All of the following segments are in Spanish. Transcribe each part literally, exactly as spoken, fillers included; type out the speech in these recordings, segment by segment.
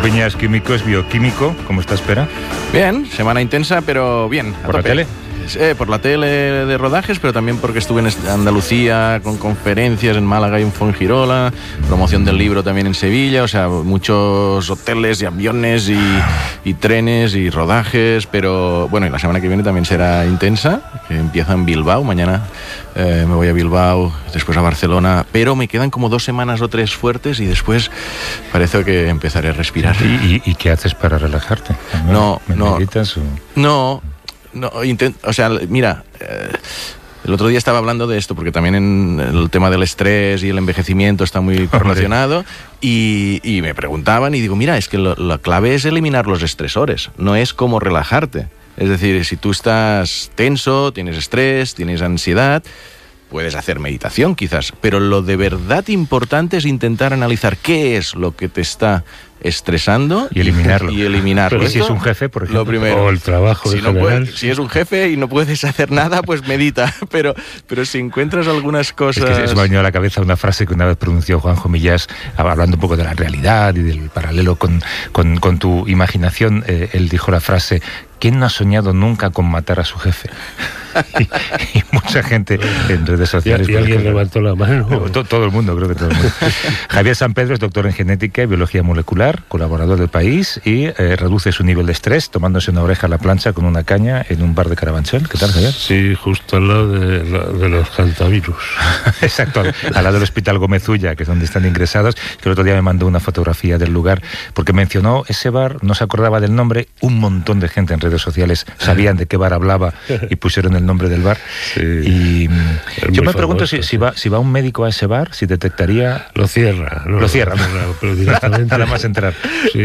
Viñas Químico es bioquímico. ¿Cómo está, Espera? Bien, semana intensa, pero bien. ¿Por la tele? Eh, por la tele de rodajes, pero también porque estuve en Andalucía con conferencias, en Málaga y en Fuengirola, promoción del libro también en Sevilla, o sea, muchos hoteles y aviones y, y trenes y rodajes, pero bueno, y la semana que viene también será intensa, que empieza en Bilbao, mañana eh, me voy a Bilbao, después a Barcelona, pero me quedan como dos semanas o tres fuertes y después parece que empezaré a respirar. ¿Y, y, y qué haces para relajarte? No, no, ¿Meditas o...? no, no, intent, o sea, mira, eh, el otro día estaba hablando de esto, porque también en el tema del estrés y el envejecimiento está muy correlacionado, y, y me preguntaban, y digo, mira, es que lo, la clave es eliminar los estresores, no es cómo relajarte. Es decir, si tú estás tenso, tienes estrés, tienes ansiedad, puedes hacer meditación quizás, pero lo de verdad importante es intentar analizar qué es lo que te está estresando y eliminarlo. Y eliminarlo. Pero si es un jefe, por ejemplo, lo primero, o el trabajo si, en no general. puede, si es un jefe y no puedes hacer nada, pues medita. Pero, pero si encuentras algunas cosas... Es que se me ha venido a la cabeza una frase que una vez pronunció Juanjo Millás, hablando un poco de la realidad y del paralelo con, con, con tu imaginación. Eh, él dijo la frase: ¿quién no ha soñado nunca con matar a su jefe? y, y mucha gente en redes sociales... Y, y alguien levantó la mano. Todo, todo el mundo, creo que todo el mundo. Javier San Pedro es doctor en genética y biología molecular, colaborador del País, y eh, reduce su nivel de estrés tomándose una oreja a la plancha con una caña en un bar de Carabanchel. ¿Qué tal, Javier? Sí, justo al lado de, de los cantavirus. Exacto, al lado del Hospital Gómez Ulla, que es donde están ingresados, que el otro día me mandó una fotografía del lugar, porque mencionó ese bar, no se acordaba del nombre, un montón de gente en redes sociales sabían de qué bar hablaba y pusieron el nombre del bar. Sí, y yo me famoso, pregunto si, si, va, si va un médico a ese bar, si detectaría... Lo cierra. No, lo cierra. No, pero directamente... Nada más entrar. Sí,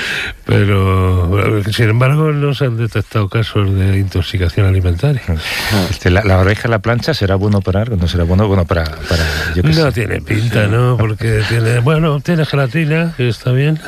pero sin embargo no se han detectado casos de intoxicación alimentaria. Este, la, la oreja a la plancha, ¿será bueno operar? ¿No será bueno? Bueno, para... para yo qué no sé. tiene pinta, ¿no? Porque tiene... Bueno, tiene gelatina, que está bien...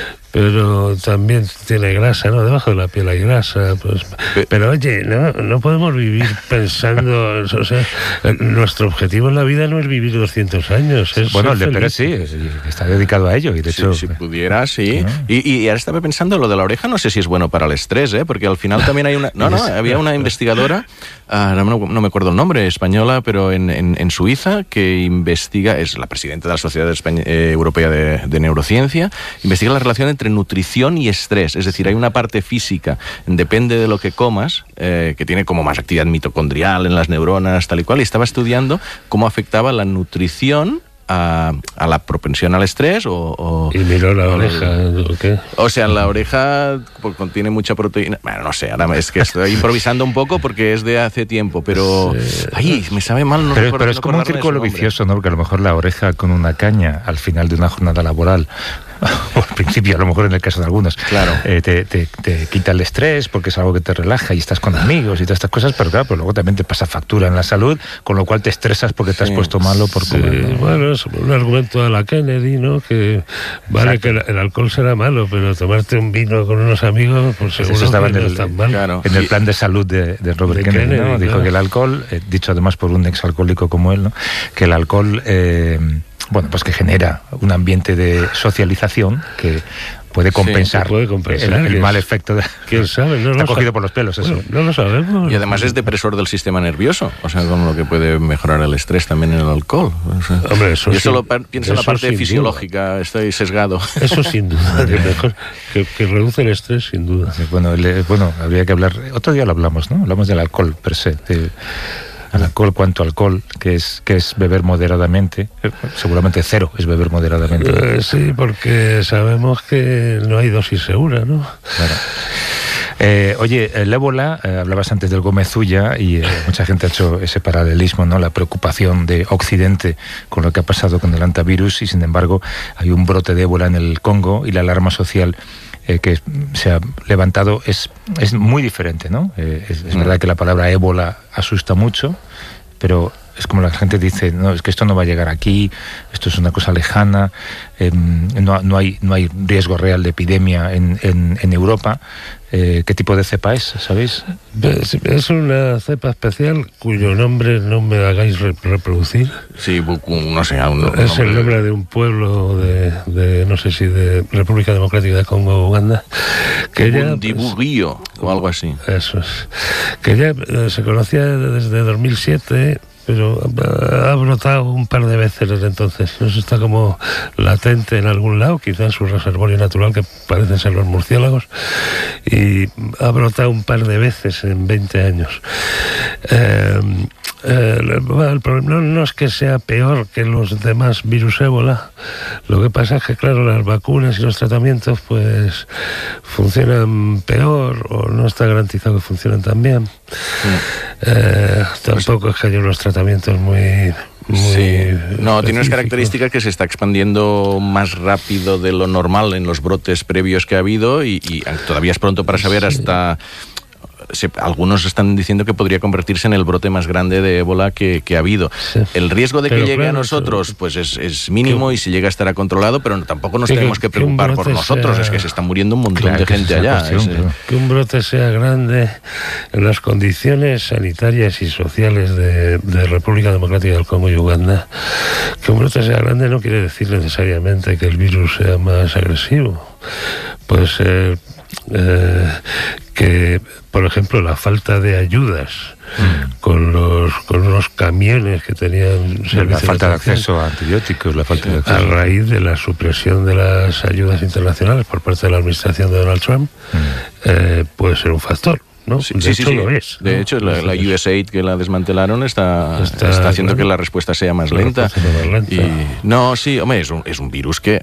pero también tiene grasa, ¿no? Debajo de la piel hay grasa, pues... Pero oye, no, no podemos vivir pensando... O sea, nuestro objetivo en la vida no es vivir doscientos años, es bueno, el de feliz. Pérez sí, está dedicado a ello, y de Sí, hecho... si pudiera, sí. ¿no? Y, y ahora estaba pensando, lo de la oreja no sé si es bueno para el estrés, ¿eh? Porque al final también hay una... No, no, había una investigadora, uh, no, no me acuerdo el nombre, española, pero en, en, en Suiza, que investiga, es la presidenta de la Sociedad España, eh, Europea de, de Neurociencia, investiga la relación entre nutrición y estrés. Es decir, hay una parte física, depende de lo que comas, eh, que tiene como más actividad mitocondrial en las neuronas, tal y cual, y estaba estudiando cómo afectaba la nutrición A, a la propensión al estrés o, o y miró la o oreja el, ¿o qué? O sea, la oreja pues, contiene mucha proteína. Bueno, no sé, ahora es que estoy improvisando un poco porque es de hace tiempo, pero sí. Ay, me sabe mal no pero, recuerdo, pero es no como un círculo vicioso, ¿no? Porque a lo mejor la oreja con una caña al final de una jornada laboral, o al principio, a lo mejor en el caso de algunos, claro. eh, te, te, te quita el estrés porque es algo que te relaja y estás con amigos y todas estas cosas, pero claro, pues luego también te pasa factura en la salud, con lo cual te estresas porque te has sí. puesto malo por sí, comer, ¿no? Bueno, es un argumento de la Kennedy, ¿no? Que vale, exacto, que el, el alcohol será malo, pero tomarte un vino con unos amigos, pues seguro eso estaba que en no el, es tan mal. Claro. En el plan de salud de, de Robert de Kennedy, Kennedy, ¿no? Dijo claro. que el alcohol, eh, dicho además por un exalcohólico como él, ¿no? Que el alcohol... Eh, bueno, pues que genera un ambiente de socialización que puede compensar, sí, puede compensar el, el mal es, efecto de... ¿Quién sabe? No está lo cogido sabe. por los pelos eso. Bueno, no lo sabemos. Y además es depresor del sistema nervioso, o sea, con lo que puede mejorar el estrés también en el alcohol. O sea, hombre, eso yo solo sin, pienso en la parte fisiológica, duda. Estoy sesgado. Eso sin duda, que, mejor, que, que reduce el estrés sin duda. Bueno, le, bueno, habría que hablar... Otro día lo hablamos, ¿no? Hablamos del alcohol per se, de... al alcohol, cuánto alcohol, que es que es beber moderadamente, seguramente cero es beber moderadamente. Eh, sí, porque sabemos que no hay dosis segura, ¿no? Claro. Eh, oye, el ébola, eh, hablabas antes del Gómez Ulla y eh, mucha gente ha hecho ese paralelismo, ¿no? La preocupación de Occidente con lo que ha pasado con el antivirus y sin embargo hay un brote de ébola en el Congo y la alarma social Eh, que se ha levantado es, es muy diferente, ¿no? Eh, es, es verdad que la palabra ébola asusta mucho, pero es como la gente dice, no, es que esto no va a llegar aquí, esto es una cosa lejana, eh, no, no, hay, no hay riesgo real de epidemia en, en, en Europa. Eh, ¿Qué tipo de cepa es, sabéis? Es una cepa especial cuyo nombre no me hagáis re- reproducir. Sí, no sé. Un, un es el nombre de un pueblo de, de, no sé si de República Democrática de Congo, Uganda. Que ya, Dibuguillo, pues, o algo así. Eso es. Que ya eh, se conocía desde dos mil siete, pero ha brotado un par de veces desde entonces. Eso está como latente en algún lado, quizás en su reservorio natural, que parecen ser los murciélagos, y ha brotado un par de veces en veinte años. Eh, eh, el problema no, no es que sea peor que los demás virus ébola, lo que pasa es que, claro, las vacunas y los tratamientos pues funcionan peor, o no está garantizado que funcionen tan bien. Sí. Eh, tampoco es que haya unos tratamientos muy... Muy sí, no, tiene unas características que se está expandiendo más rápido de lo normal en los brotes previos que ha habido y, y todavía es pronto para saber sí. hasta... Se, algunos están diciendo que podría convertirse en el brote más grande de ébola que, que ha habido. Sí. El riesgo de que pero llegue claro, a nosotros eso, pues es, es mínimo que, y si llega estará controlado, pero tampoco nos que, tenemos que preocupar que por nosotros, sea, es que se está muriendo un montón claro, de gente allá. Cuestión, es, que un brote sea grande en las condiciones sanitarias y sociales de, de República Democrática del Congo y Uganda, que un brote sea grande no quiere decir necesariamente que el virus sea más agresivo. Puede ser eh, que, por ejemplo, la falta de ayudas mm. con los con los camiones que tenían la falta de, de acceso a antibióticos, la falta de acceso. A raíz de la supresión de las ayudas internacionales por parte de la administración de Donald Trump, mm. eh, puede ser un factor. ¿no? Sí, de sí, hecho sí, lo es. De ¿no? hecho, la, la U S A I D que la desmantelaron está, está, está haciendo claro, que la respuesta sea más lenta. Más lenta. Y, no, sí, hombre, es un, es un virus que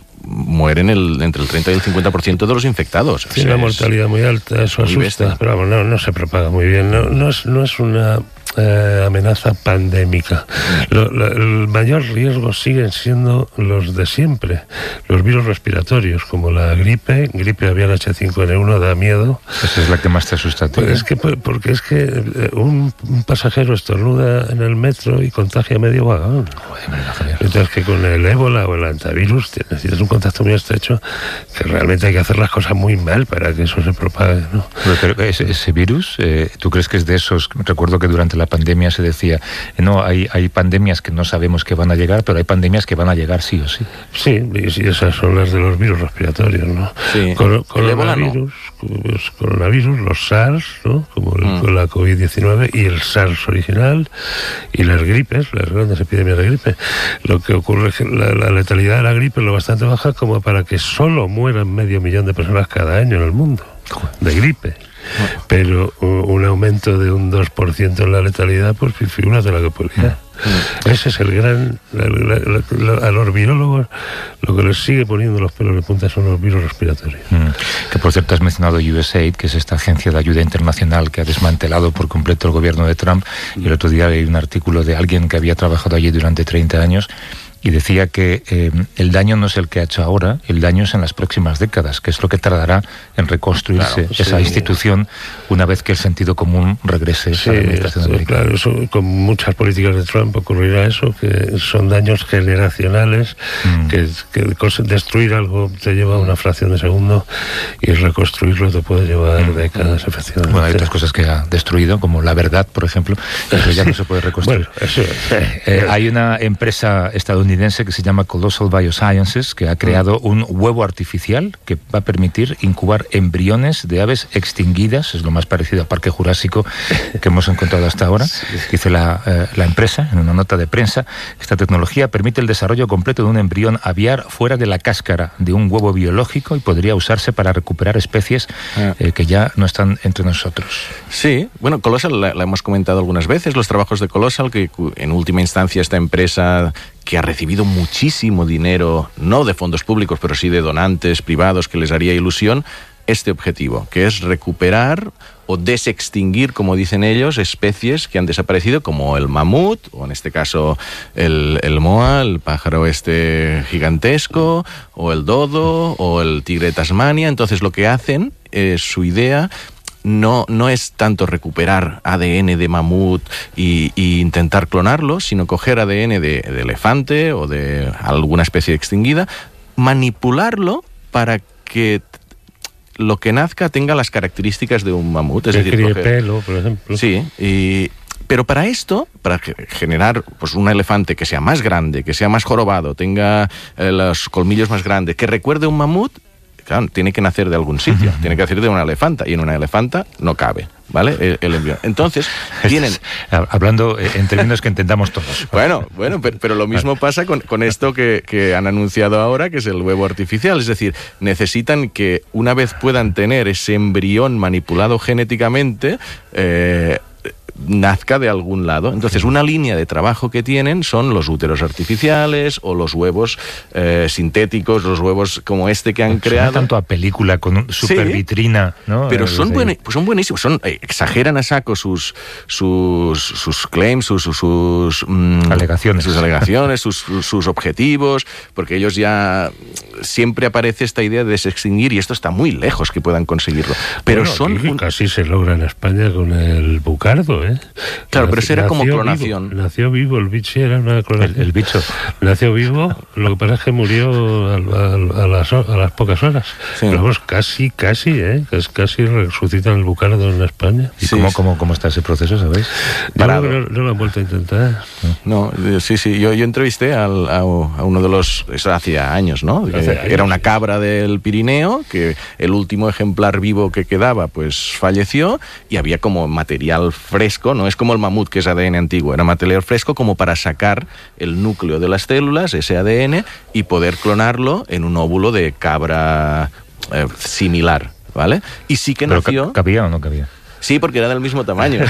mueren el, entre el treinta y el cincuenta por ciento de los infectados. Tiene una mortalidad muy alta, eso asusta, bestia. Pero vamos, no, no se propaga muy bien. No, no, es, no es una eh, amenaza pandémica. Lo, lo, el mayor riesgo siguen siendo los de siempre, los virus respiratorios, como la gripe, gripe aviar H cinco N uno da miedo. Esa es la que más te asusta a ti. Pues es que, porque es que un, un pasajero estornuda en el metro y contagia medio vagón. Mientras que con el ébola o el antivirus necesitas un contacto muy estrecho, que realmente hay que hacer las cosas muy mal para que eso se propague, ¿no? Pero, pero ese, ese virus, eh, ¿tú crees que es de esos? Recuerdo que durante la pandemia se decía, eh, no, hay, hay pandemias que no sabemos que van a llegar, pero hay pandemias que van a llegar sí o sí. Sí, y sí, esas son las de los virus respiratorios, ¿no? Sí. Cor- coronavirus, no. coronavirus, los SARS, ¿no? Como el, mm. la COVID diecinueve y el SARS original, y las gripes, las grandes epidemias de gripe. Lo que ocurre es que la, la letalidad de la gripe es lo bastante baja como para que solo mueran medio millón de personas cada año en el mundo de gripe. Bueno. Pero un aumento de un dos por ciento en la letalidad, pues figúrate la que podría. Mm. Ese es el gran... La, la, la, la, a los virólogos lo que les sigue poniendo los pelos de punta son los virus respiratorios. Mm. Que por cierto has mencionado U S A I D, que es esta agencia de ayuda internacional que ha desmantelado por completo el gobierno de Trump. Mm. Y el otro día leí un artículo de alguien que había trabajado allí durante treinta años y decía que eh, el daño no es el que ha hecho ahora, el daño es en las próximas décadas, que es lo que tardará en reconstruirse claro, esa sí. institución una vez que el sentido común regrese sí, a la administración esto, americana. Claro, eso, con muchas políticas de Trump ocurrirá eso, que son daños generacionales, mm. que, que destruir algo te lleva una fracción de segundo y reconstruirlo te puede llevar mm. décadas, efectivamente. Bueno, hay otras cosas que ha destruido, como la verdad, por ejemplo, pero ya no se puede reconstruir. Bueno, eso es. Eh, hay una empresa estadounidense que se llama Colossal Biosciences, que ha creado un huevo artificial que va a permitir incubar embriones de aves extinguidas, es lo más parecido a Parque Jurásico que hemos encontrado hasta ahora. Dice la, eh, la empresa en una nota de prensa, esta tecnología permite el desarrollo completo de un embrión aviar fuera de la cáscara de un huevo biológico y podría usarse para recuperar especies eh, que ya no están entre nosotros. Sí, bueno, Colossal la, la hemos comentado algunas veces, los trabajos de Colossal, que en última instancia esta empresa que ha recibido muchísimo dinero, no de fondos públicos, pero sí de donantes privados, que les haría ilusión, este objetivo, que es recuperar o desextinguir, como dicen ellos, especies que han desaparecido, como el mamut, o en este caso el, el moa, el pájaro este gigantesco, o el dodo, o el tigre de Tasmania. Entonces lo que hacen, eh, su idea no, no es tanto recuperar A D N de mamut y, y intentar clonarlo, sino coger A D N de, de elefante o de alguna especie extinguida, manipularlo para que lo que nazca tenga las características de un mamut. Es que decir, críe coger... pelo, por ejemplo. Sí, y... pero para esto, para generar pues, un elefante que sea más grande, que sea más jorobado, tenga eh, los colmillos más grandes, que recuerde un mamut, claro, tiene que nacer de algún sitio, tiene que nacer de una elefanta, y en una elefanta no cabe, ¿vale? El, el embrión. Entonces, tienen... Hablando en términos que entendamos todos. Bueno, bueno, pero, pero lo mismo pasa con, con esto que, que han anunciado ahora, que es el huevo artificial. Es decir, necesitan que una vez puedan tener ese embrión manipulado genéticamente, eh, nazca de algún lado. Entonces, una línea de trabajo que tienen son los úteros artificiales o los huevos eh, sintéticos, los huevos como este que han Suena creado. tanto a película con un super Sí, vitrina, ¿no? Pero Eh, son, sí. buen, pues son buenísimos, son, eh, exageran a saco sus sus, sus claims, sus, sus, sus, mm, Alegaciones. sus alegaciones, sus, sus, sus objetivos, porque ellos ya siempre aparece esta idea de desextinguir y esto está muy lejos que puedan conseguirlo. Pero Bueno, son aquí un- casi se logra en España con el bucardo, ¿eh? Claro, pero eso era como Nació clonación. vivo, nació vivo el bicho, sí, era una clonación. El, el bicho. Nació vivo, lo que pasa es que murió al- al- a, las, ho- a las pocas horas. Sí. Pero vamos, casi, casi, ¿eh? Es casi resucitan el bucardo en España. ¿Y Sí, cómo, sí. cómo, cómo está ese proceso, sabéis? Yo Parado. creo que no, no lo han vuelto a intentar. No, eh, sí, sí, yo, yo entrevisté al- a, a uno de los, eso hacía años, ¿no? Que Hace años, era una sí. cabra del Pirineo, que el último ejemplar vivo que quedaba, pues falleció, y había como material fresco, no es como el mamut, que es A D N antiguo, era material fresco como para sacar el núcleo de las células, ese A D N, y poder clonarlo en un óvulo de cabra eh, similar, ¿vale? Y sí que ¿Pero nació... ca- cabía o no cabía? Sí, porque era del mismo tamaño.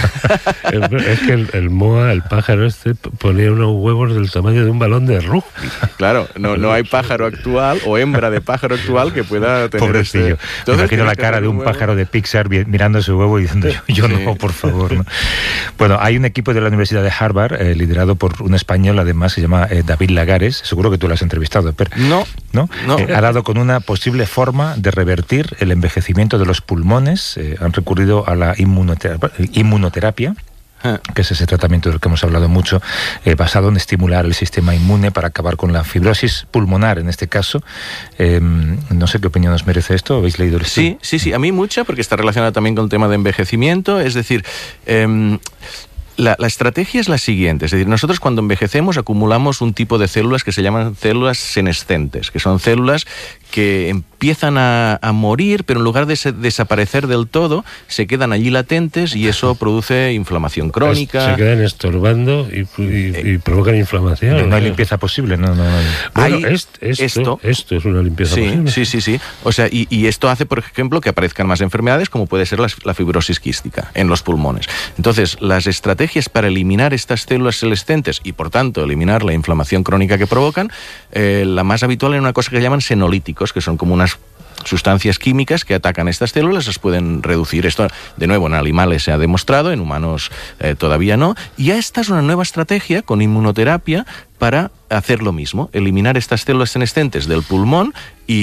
Es es que el, el moa, el pájaro este, p- ponía unos huevos del tamaño de un balón de rugby. Claro, no, no hay pájaro actual o hembra de pájaro actual que pueda tener Pobrecillo. este... Me Entonces, imagino tienes la que cara hacer de un huevo. pájaro de Pixar vi- mirando ese huevo y diciendo yo, yo Sí. no, por favor. ¿no? Bueno, hay un equipo de la Universidad de Harvard, eh, liderado por un español, además, se llama eh, David Lagares. Seguro que tú lo has entrevistado, Per. No, ¿No? no. Eh, ha dado con una posible forma de revertir el envejecimiento de los pulmones. Eh, han recurrido a la inmunoterapia, inmunoterapia Ah. que es ese tratamiento del que hemos hablado mucho, eh, basado en estimular el sistema inmune para acabar con la fibrosis pulmonar, en este caso. Eh, no sé qué opinión os merece esto. ¿Habéis leído el Sí, sí, sí, a mí mucha, porque está relacionada también con el tema de envejecimiento. Es decir, em, la, la estrategia es la siguiente. Es decir, nosotros cuando envejecemos acumulamos un tipo de células que se llaman células senescentes, que son células que empiezan a, a morir, pero en lugar de se- desaparecer del todo, se quedan allí latentes y eso produce inflamación crónica. Se quedan estorbando y, y- y provocan inflamación. No, no hay ¿eh? limpieza posible, no, no, no hay. Bueno, Ahí, est- esto, esto- esto es una limpieza Sí, posible. sí, sí, sí. O sea, y, y esto hace, por ejemplo, que aparezcan más enfermedades, como puede ser la, la fibrosis quística en los pulmones. Entonces, las estrategias para eliminar estas células senescentes y, por tanto, eliminar la inflamación crónica que provocan, eh, la más habitual es una cosa que llaman senolíticos, que son como unas sustancias químicas que atacan estas células, las pueden reducir. Esto, de nuevo, en animales se ha demostrado, en humanos eh, todavía no. Y esta es una nueva estrategia con inmunoterapia para hacer lo mismo, eliminar estas células senescentes del pulmón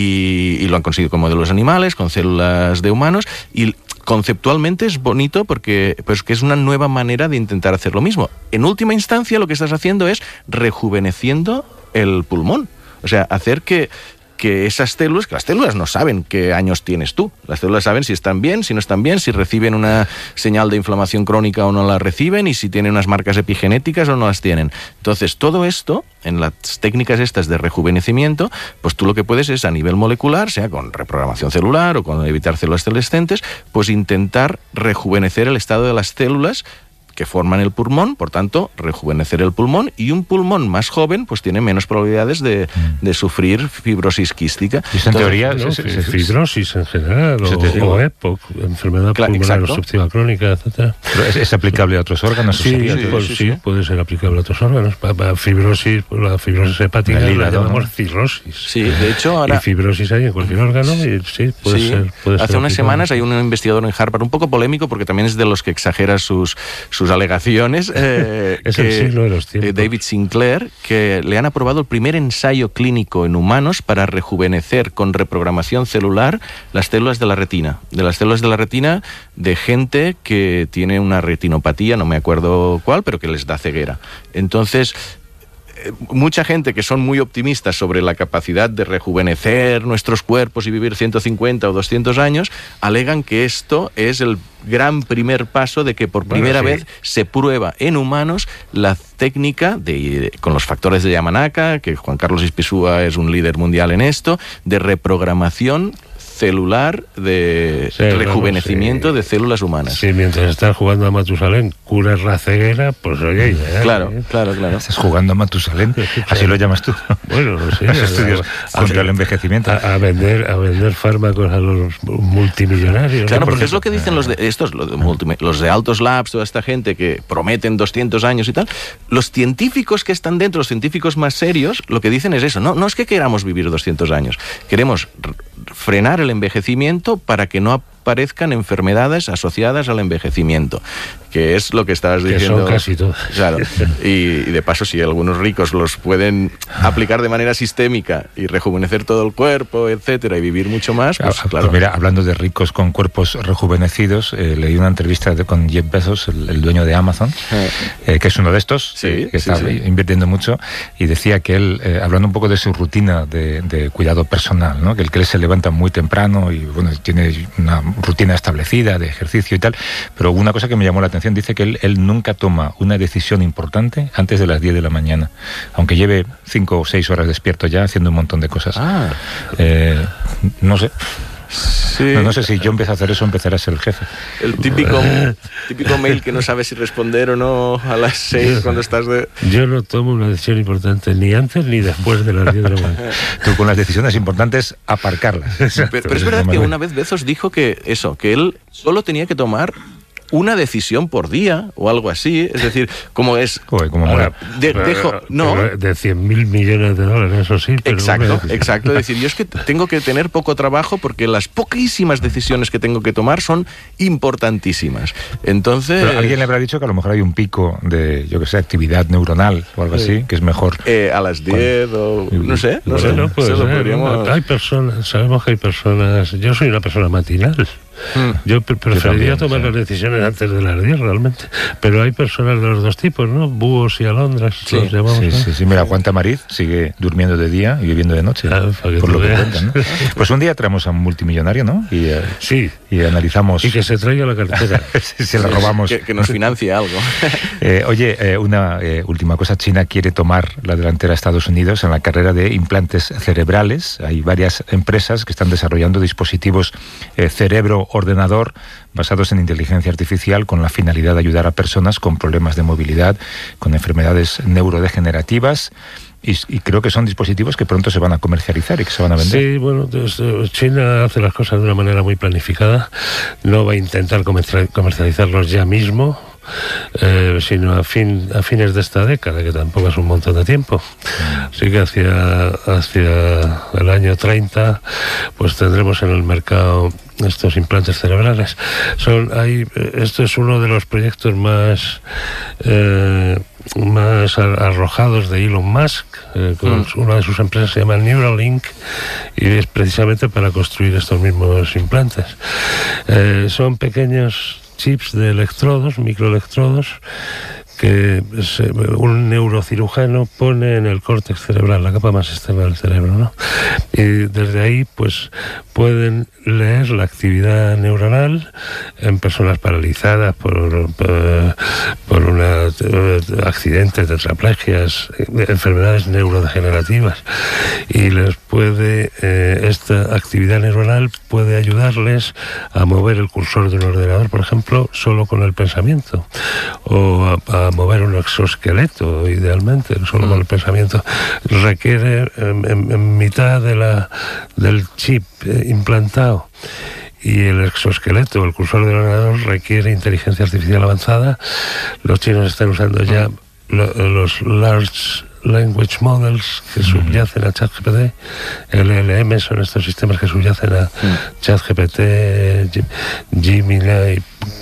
y, y lo han conseguido con modelos animales, con células de humanos y conceptualmente es bonito porque pues, que es una nueva manera de intentar hacer lo mismo. En última instancia lo que estás haciendo es rejuveneciendo el pulmón. O sea, hacer que que esas células, que las células no saben qué años tienes tú. Las células saben si están bien, si no están bien, si reciben una señal de inflamación crónica o no la reciben y si tienen unas marcas epigenéticas o no las tienen. Entonces, todo esto, en las técnicas estas de rejuvenecimiento, pues tú lo que puedes es a nivel molecular, sea con reprogramación celular o con evitar células senescentes, pues intentar rejuvenecer el estado de las células que forman el pulmón, por tanto, rejuvenecer el pulmón, y un pulmón más joven pues tiene menos probabilidades de, de sufrir fibrosis quística. Y eso en Entonces, teoría... No, se- se- se- fibrosis en general, Se o, te digo. o EPOC, enfermedad Claro, pulmonar exacto. obstructiva crónica, etcétera. pero ¿Es, es aplicable a otros órganos? Sí, ¿Sería? sí, pues, sí, sí, sí. puede ser aplicable a otros órganos. Para, para fibrosis, pues, la fibrosis hepática El la hígado, llamamos ¿no? cirrosis. Sí, de hecho, ahora... Y fibrosis hay en cualquier órgano y sí, puede Sí, ser. Puede hace ser unas aplicable. semanas hay un investigador en Harvard, un poco polémico porque también es de los que exagera sus, sus sus alegaciones, eh, es que, el siglo de los tiempos. Eh, David Sinclair, que le han aprobado el primer ensayo clínico en humanos para rejuvenecer con reprogramación celular las células de la retina. De las células de la retina de gente que tiene una retinopatía, no me acuerdo cuál, pero que les da ceguera. Entonces, mucha gente que son muy optimistas sobre la capacidad de rejuvenecer nuestros cuerpos y vivir ciento cincuenta o doscientos años, alegan que esto es el gran primer paso de que por primera bueno, sí. vez se prueba en humanos la técnica, de, de, con los factores de Yamanaka, que Juan Carlos Ispizúa es un líder mundial en esto, de reprogramación celular, de sí, rejuvenecimiento vamos, sí. de células humanas. Sí, mientras estás jugando a Matusalén, curas la ceguera, pues oye, ya, claro, ¿eh? claro, claro. Estás jugando a Matusalén, así lo llamas tú. Bueno, sí. Los estudios a, contra a, el envejecimiento. A, a vender, a vender fármacos a los multimillonarios. Claro, ¿no? porque es lo que dicen los de estos, los de, multi, los de Altos Labs, toda esta gente que prometen doscientos años y tal. Los científicos que están dentro, los científicos más serios, lo que dicen es eso. No, no es que queramos vivir doscientos años, queremos frenar el envejecimiento para que no aparezcan enfermedades asociadas al envejecimiento, que es lo que estabas diciendo. Que son casi todas. Claro. Y, y de paso, si algunos ricos los pueden aplicar de manera sistémica y rejuvenecer todo el cuerpo, etcétera, y vivir mucho más, pues ah, claro. Pues mira, hablando de ricos con cuerpos rejuvenecidos, eh, leí una entrevista de, con Jeff Bezos, el, el dueño de Amazon, eh. Eh, que es uno de estos, sí, eh, que sí, está sí. invirtiendo mucho, y decía que él, eh, hablando un poco de su rutina de, de cuidado personal, ¿no? que el que él se levanta muy temprano y bueno, tiene una rutina establecida de ejercicio y tal, pero una cosa que me llamó la atención, dice que él, él nunca toma una decisión importante antes de las diez de la mañana, aunque lleve cinco o seis horas despierto ya haciendo un montón de cosas. Ah. Eh, no sé. Sí. No, no sé si yo empiezo a hacer eso, empezaré a ser el jefe. El típico, típico mail que no sabes si responder o no a las seis cuando estás de... Yo no tomo una decisión importante ni antes ni después de las diez de la mañana. Tú con las decisiones importantes, aparcarlas. Pero, pero es verdad que una vez Bezos dijo que eso, que él solo tenía que tomar una decisión por día o algo así, es decir, como es... Joder, como Ahora, de, pero, dejo, no, de cien mil millones de dólares, eso sí. Pero exacto, bueno. exacto. Es decir, yo es que tengo que tener poco trabajo porque las poquísimas decisiones que tengo que tomar son importantísimas. Entonces... Pero alguien le habrá dicho que a lo mejor hay un pico de, yo que sé, actividad neuronal o algo sí. así, que es mejor... Eh, a las diez o... No sé, no bueno, sé. Pues, se lo eh, podríamos... Hay personas, sabemos que hay personas... Yo soy una persona matinal. Hmm. Yo pre preferiría Yo también, tomar sí. las decisiones antes de las diez realmente, pero hay personas de los dos tipos, ¿no? Búhos y alondras, sí, los llamamos, sí, ¿no? sí, sí, mira, Juan Tamariz sigue durmiendo de día y viviendo de noche, ah, por lo que cuentan, ¿no? Pues un día traemos a un multimillonario, ¿no? Y, eh, sí. y analizamos... Y que se traiga la cartera. si se la robamos. Que, que nos financie algo. eh, oye, eh, una eh, última cosa, China quiere tomar la delantera a Estados Unidos en la carrera de implantes cerebrales. Hay varias empresas que están desarrollando dispositivos eh, cerebro-ordenador basados en inteligencia artificial con la finalidad de ayudar a personas con problemas de movilidad, con enfermedades neurodegenerativas, y, y creo que son dispositivos que pronto se van a comercializar y que se van a vender. Sí, bueno, China hace las cosas de una manera muy planificada, no va a intentar comercializarlos ya mismo, Eh, sino a, fin, a fines de esta década, que tampoco es un montón de tiempo. Así que hacia, hacia el año treinta pues tendremos en el mercado estos implantes cerebrales. Son, hay, esto es uno de los proyectos más eh, más arrojados de Elon Musk, eh, con mm. una de sus empresas se llama Neuralink, y es precisamente para construir estos mismos implantes. Eh, son pequeños chips de electrodos, microelectrodos, que se, un neurocirujano pone en el córtex cerebral, la capa más externa del cerebro, ¿no? Y desde ahí, pues, pueden leer la actividad neuronal en personas paralizadas por, por, por un accidente, tetraplegias, enfermedades neurodegenerativas, y les puede, eh, esta actividad neuronal puede ayudarles a mover el cursor de un ordenador, por ejemplo, solo con el pensamiento, o a, a mover un exoesqueleto, idealmente, solo mm. con el pensamiento. Requiere en, en, en mitad de la, del chip eh, implantado, y el exoesqueleto, el cursor del ordenador, requiere inteligencia artificial avanzada. Los chinos están usando ya lo, los Large Language Models que subyacen a ChatGPT. L L M son estos sistemas que subyacen a ChatGPT, Gemini,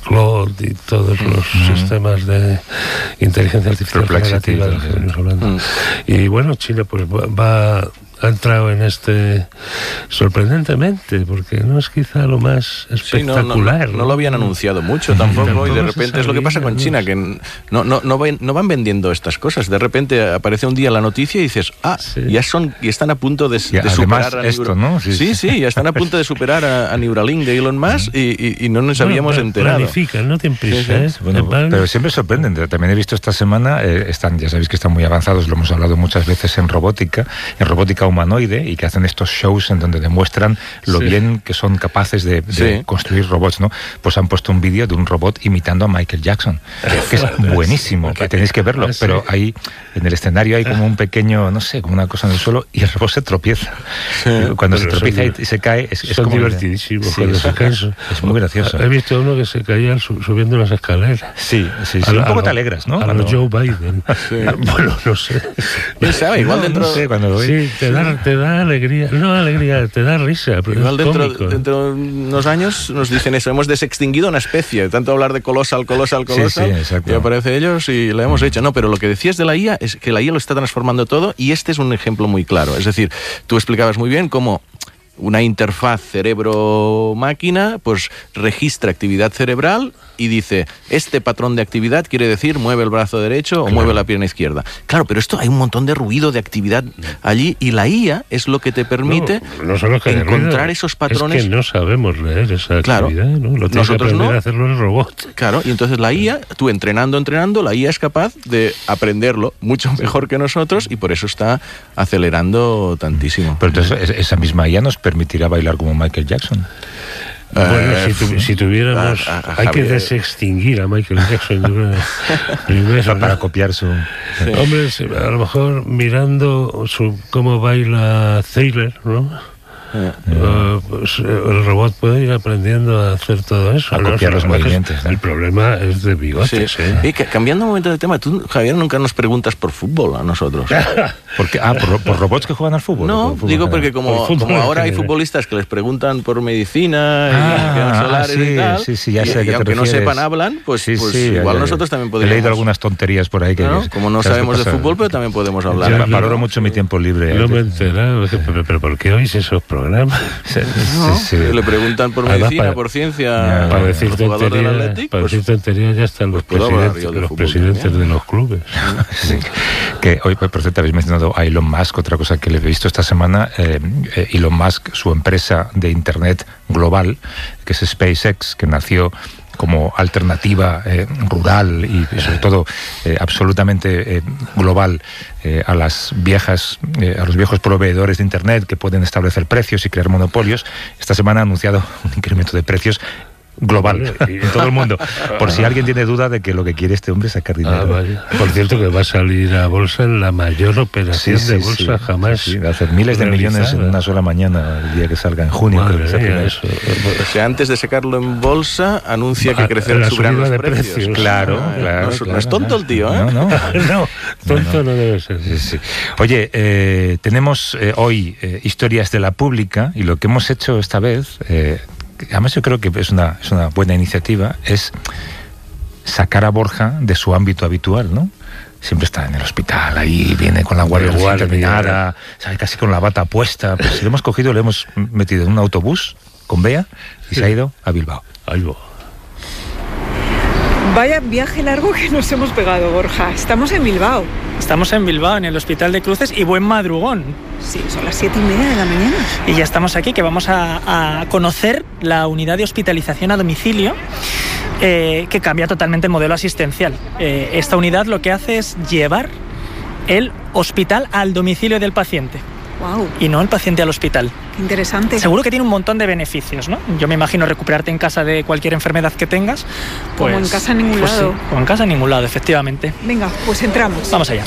Claude y todos los mm. sistemas de inteligencia artificial generativa de los que venimos hablando. Mm. Y bueno, China pues va... ha entrado en este sorprendentemente, porque no es quizá lo más espectacular. Sí, no, no, no, no lo habían anunciado mucho tampoco, tampoco y de repente es lo que pasa con China, que no, no, no, van, no van vendiendo estas cosas. De repente aparece un día la noticia y dices, ah, sí. ya son y están a punto de, de superar a esto, ¿no? Sí, sí, sí, ya están a punto de superar a, a Neuralink de Elon Musk y, y, y no nos bueno, habíamos enterado. Planifican, no tienen prisa, sí, sí. ¿eh? Bueno, pero siempre sorprenden. También he visto esta semana, eh, están, ya sabéis que están muy avanzados, lo hemos hablado muchas veces en robótica, en robótica humanoide, y que hacen estos shows en donde demuestran lo sí. bien que son capaces de, de sí. construir robots, ¿no? Pues han puesto un vídeo de un robot imitando a Michael Jackson, que es buenísimo, que tenéis que verlo, ah, sí. pero ahí en el escenario hay como un pequeño, no sé, como una cosa en el suelo y el robot se tropieza. Sí. Cuando pero se tropieza y se cae, es, es son como divertidísimos. Sí, es, es, es muy gracioso. He visto uno que se caía subiendo las escaleras. Sí, sí, sí. A un poco lo, te alegras, ¿no? A cuando... lo Joe Biden. Sí. Bueno, no sé. ¿Quién sabe? Igual no, dentro... No sé, cuando lo sí, te da, te da alegría. No alegría, te da risa. Pero igual es dentro, cómico. dentro de unos años nos dicen eso. Hemos desextinguido una especie. De tanto hablar de colosal, colosal, colosal. Sí, sí, y aparece ellos y lo hemos mm. hecho. No, pero lo que decías de la I A es que la I A lo está transformando todo y este es un ejemplo muy claro. Es decir, tú explicabas muy bien cómo una interfaz cerebro-máquina pues registra actividad cerebral y dice, este patrón de actividad quiere decir mueve el brazo derecho o claro. mueve la pierna izquierda. Claro, pero esto hay un montón de ruido de actividad allí y la I A es lo que te permite no, no solo que encontrar ruido, esos patrones. Es que no sabemos leer esa claro, actividad, ¿no? Lo nosotros que aprender no. a hacerlo el robot. Claro, y entonces la I A, tú entrenando, entrenando, la I A es capaz de aprenderlo mucho mejor que nosotros y por eso está acelerando tantísimo. Pero entonces esa misma I A nos permitirá bailar como Michael Jackson. Bueno, eh, si, tu, si tuviéramos... A, a, a hay que desextinguir a Michael Jackson primero, para copiar su... Sí. Hombre, a lo mejor mirando su, cómo baila Thriller, ¿no? Yeah. Uh, pues, el robot puede ir aprendiendo a hacer todo eso. A ¿no? copiar los movimientos. ¿no? El problema es de bigotes. Sí. ¿eh? Y que, cambiando un momento de tema, tú, Javier, nunca nos preguntas por fútbol a nosotros. ¿Por qué? Ah, ¿por, por robots que juegan al fútbol? No, fútbol digo porque como, como ahora hay futbolistas que les preguntan por medicina y ah, solares sí, y tal, sí, sí, ya y, sé y que aunque te no sepan, hablan, pues, sí, pues sí, igual ya, nosotros también podríamos... He leído algunas tonterías por ahí que... ¿no? Como no sabemos de fútbol, pero también podemos hablar. Yo valoro mucho mi tiempo libre. No me he enterado, pero, pero ¿por qué oís esos programas? No, sí, sí. Le preguntan por medicina, para, por ciencia, para decir tonterías, para pues, decir tonterías ya están los, pues presidentes, de los fútbol, presidentes también. de los clubes. Sí. Que hoy, por cierto, habéis mencionado a Elon Musk, otra cosa que le he visto esta semana. Eh, Elon Musk, su empresa de Internet global, que es SpaceX, que nació como alternativa eh, rural y, y sobre todo eh, absolutamente eh, global eh, a las viejas eh, a los viejos proveedores de internet que pueden establecer precios y crear monopolios. Esta semana ha anunciado un incremento de precios global, vale, en todo el mundo, por si alguien tiene duda de que lo que quiere este hombre es sacar dinero. Ah, vale. Por cierto, que va a salir a bolsa en la mayor operación sí, sí, de bolsa sí, jamás. Sí, va a hacer miles de realizada. millones en una sola mañana, el día que salga en junio. Madre que mía, eso. O sea, antes de sacarlo en bolsa, anuncia que crecer subirán los precios. precios. Claro, ah, claro, no, claro. No es tonto el tío, ¿eh? No, no, no tonto no, no. no debe ser. Sí, sí. Oye, eh, tenemos eh, hoy eh, historias de la pública y lo que hemos hecho esta vez... Eh, además yo creo que es una, es una buena iniciativa, es sacar a Borja de su ámbito habitual, ¿no? Siempre está en el hospital, ahí viene con la guardia terminada, sabe, casi con la bata puesta. Pues si lo hemos cogido, lo hemos metido en un autobús con Bea y sí. se ha ido a Bilbao. Ahí va. Vaya viaje largo que nos hemos pegado, Borja. Estamos en Bilbao. Estamos en Bilbao, en el Hospital de Cruces, y buen madrugón. Sí, son las siete y media de la mañana. Y ya estamos aquí, que vamos a, a conocer la unidad de hospitalización a domicilio, eh, que cambia totalmente el modelo asistencial. Eh, esta unidad lo que hace es llevar el hospital al domicilio del paciente. Wow. Y no el paciente al hospital. Qué interesante. Seguro que tiene un montón de beneficios, ¿no? Yo me imagino recuperarte en casa de cualquier enfermedad que tengas. Pues, como en casa en ningún pues lado. Sí, como en casa en ningún lado, efectivamente. Venga, pues entramos. Vamos allá.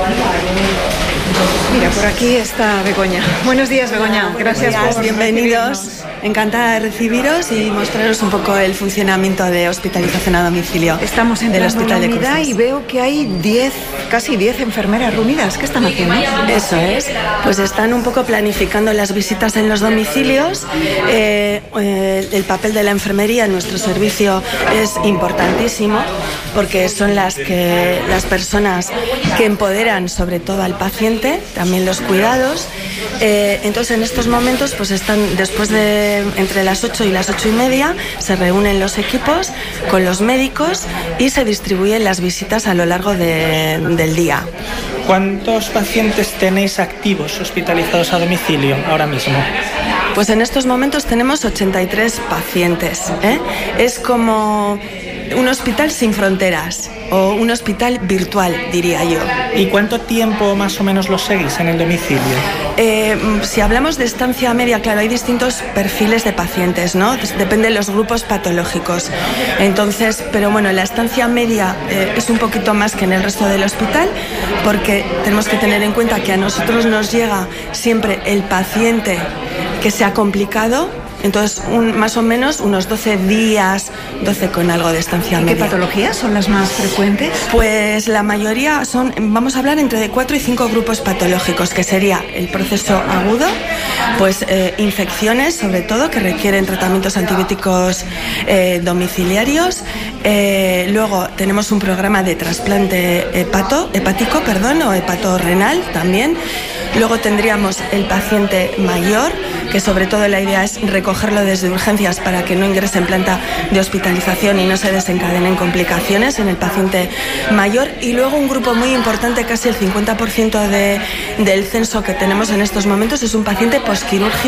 Mira, por aquí está Begoña. Buenos días, Begoña. Gracias por bienvenidos. Encantada de recibiros y mostraros un poco el funcionamiento de hospitalización a domicilio. Estamos en el hospital de Cruces y veo que hay diez, casi diez enfermeras reunidas. ¿Qué están haciendo? Eso es. Pues están un poco planificando las visitas en los domicilios eh, eh, el papel de la enfermería en nuestro servicio es importantísimo, porque son las, que, las personas que empoderan sobre todo al paciente, también los cuidados. Eh, entonces en estos momentos pues están, después de entre las ocho y las ocho y media, se reúnen los equipos con los médicos y se distribuyen las visitas a lo largo de, del día. ¿Cuántos pacientes tenéis activos hospitalizados a domicilio ahora mismo? Pues en estos momentos tenemos ochenta y tres pacientes, ¿eh? Es como un hospital sin fronteras o un hospital virtual, diría yo. ¿Y cuánto tiempo más o menos los seguís en el domicilio? Eh, si hablamos de estancia media, claro, hay distintos perfiles de pacientes, ¿no? Depende de los grupos patológicos. Entonces, pero bueno, la estancia media eh, es un poquito más que en el resto del hospital, porque tenemos que tener en cuenta que a nosotros nos llega siempre el paciente que se ha complicado. Entonces, un, más o menos unos doce días, doce con algo de estancia media. ¿Qué patologías son las más frecuentes? Pues la mayoría son, vamos a hablar entre de cuatro y cinco grupos patológicos, que sería el proceso agudo, pues eh, infecciones sobre todo, que requieren tratamientos antibióticos eh, domiciliarios. Eh, luego tenemos un programa de trasplante hepato, hepático, perdón, o hepatorrenal también. Luego tendríamos el paciente mayor, que sobre todo la idea es recogerlo desde urgencias para que no ingrese en planta de hospitalización y no se desencadenen complicaciones en el paciente mayor. Y luego un grupo muy importante, casi el cincuenta por ciento de, del censo que tenemos en estos momentos, es un paciente posquirúrgico